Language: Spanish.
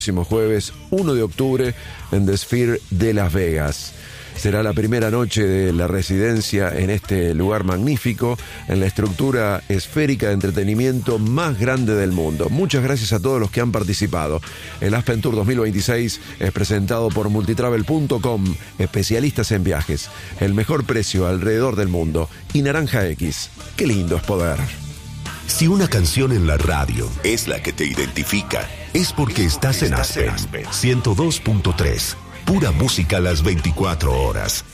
próximo jueves 1 de octubre en The Sphere de Las Vegas. Será la primera noche de la residencia en este lugar magnífico, en la estructura esférica de entretenimiento más grande del mundo. Muchas gracias a todos los que han participado. El Aspen Tour 2026 es presentado por multitravel.com, especialistas en viajes. El mejor precio alrededor del mundo. Y Naranja X. Qué lindo es poder. Si una canción en la radio es la que te identifica, es porque estás en Aspen 102.3. Pura música las 24 horas.